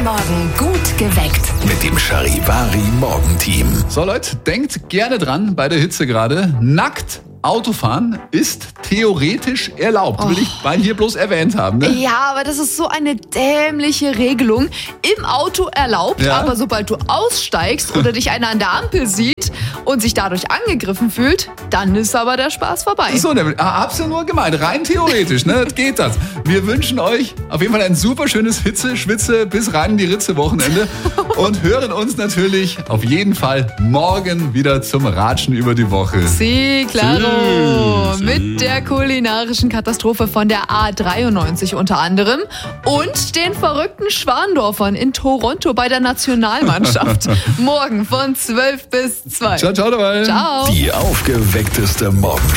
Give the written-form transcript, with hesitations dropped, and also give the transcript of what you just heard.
Morgen gut geweckt. Mit dem Charivari-Morgenteam. So Leute, denkt gerne dran bei der Hitze gerade. Nackt Autofahren ist theoretisch erlaubt. Will ich mal hier bloß erwähnt haben. Ne? Ja, aber das ist so eine dämliche Regelung. Im Auto erlaubt, Ja. aber sobald du aussteigst oder dich einer an der Ampel sieht und sich dadurch angegriffen fühlt, dann ist aber der Spaß vorbei. So, hab's ja nur gemeint. Rein theoretisch, ne? Geht das. Wir wünschen euch auf jeden Fall ein super schönes Hitze, Schwitze bis rein in die Ritze Wochenende und hören uns natürlich auf jeden Fall morgen wieder zum Ratschen über die Woche. Sí, claro. Sí. Mit der kulinarischen Katastrophe von der A93 unter anderem und den verrückten Schwandorfern in Toronto bei der Nationalmannschaft. Morgen von 12 bis 2. Ciao, ciao dabei. Ciao. Die aufgeweckteste Morgenshow.